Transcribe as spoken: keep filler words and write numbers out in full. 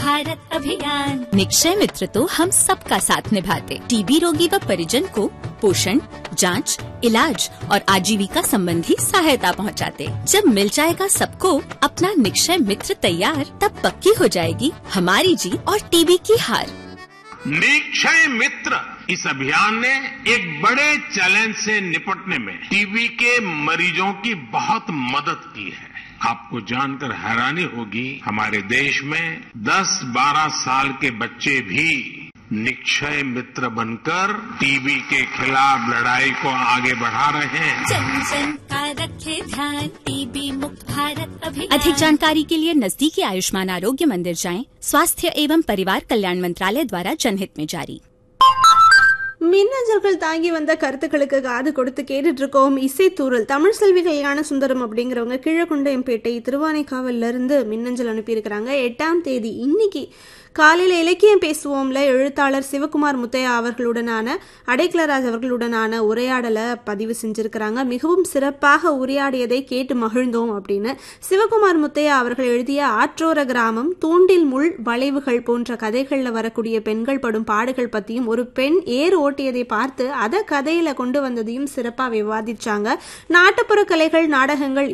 भारत अभियान। निक्षय मित्र तो हम सबका साथ निभाते, टीबी रोगी व परिजन को पोषण, जांच, इलाज और आजीविका संबंधी सहायता पहुंचाते। जब मिल जाएगा सबको अपना निक्षय मित्र तैयार, तब पक्की हो जाएगी हमारी जीत और टीबी की हार। निक्षय मित्र इस अभियान ने एक बड़े चैलेंज से निपटने में टीबी के मरीजों की बहुत मदद की है। आपको जानकर हैरानी होगी, हमारे देश में दस बारह साल के बच्चे भी निक्षय मित्र बनकर टीबी के खिलाफ लड़ाई को आगे बढ़ा रहे हैं। जन जन का रखे ध्यान, टीबी मुक्त भारत अभियान। अधिक जानकारी के लिए नजदीकी आयुष्मान आरोग्य मंदिर जाएं। स्वास्थ्य एवं परिवार कल्याण मंत्रालय द्वारा जनहित में जारी। மின்னஞ்சல்கள் தாங்கி வந்த கருத்துக்களுக்கு காது கொடுத்து கேட்டுட்டு இருக்கோம். இசைத்தூரல் தமிழ் செல்வி கல்யாண சுந்தரம் அப்படிங்கிறவங்க கீழக்குண்டையம்பேட்டை திருவானைக்காவல்ல இருந்து மின்னஞ்சல் அனுப்பியிருக்கிறாங்க. எட்டாம் தேதி இன்னைக்கு காலையில் இலக்கியம் பேசுவோம்ல எழுத்தாளர் சிவகுமார் முத்தையா அவர்களுடனான அடைக்கலராஜ் அவர்களுடனான உரையாடலை பதிவு செஞ்சிருக்கிறாங்க. மிகவும் சிறப்பாக உரையாடியதை கேட்டு மகிழ்ந்தோம் அப்படின்னு சிவகுமார் முத்தையா அவர்கள் எழுதிய ஆற்றோர கிராமம், தூண்டில் முள், வளைவுகள் போன்ற கதைகளில் வரக்கூடிய பெண்கள் படும் பாடுகள் பற்றியும் ஒரு பெண் ஏர் ஓட்டியதை பார்த்து அதை கதையில கொண்டு வந்ததையும் சிறப்பாக விவாதிச்சாங்க. நாட்டுப்புற கலைகள், நாடகங்கள்